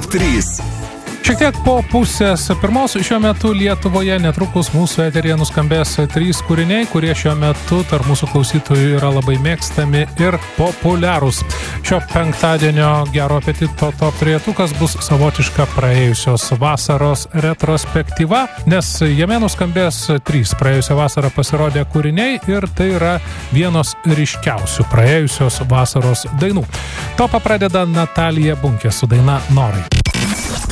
3. Šiek tiek po pusės pirmos šiuo metu Lietuvoje netrukus mūsų eteryje nuskambės 3 kūriniai, kurie šiuo metu tarp mūsų klausytojų yra labai mėgstami ir populiarūs. Šio penktadienio gero apetito top trejetukas bus savotiška praėjusios vasaros retrospektyva, nes jame nuskambės 3 praėjusią vasarą pasirodę kūriniai ir tai yra vienos ryškiausių praėjusios vasaros dainų. Topą pradeda Natalija Bunkė su daina Norai.